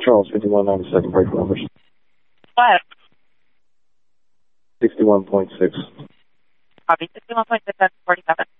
Charles, 5192nd, break numbers. What? 61.6. Copy, 61.6, that's 47.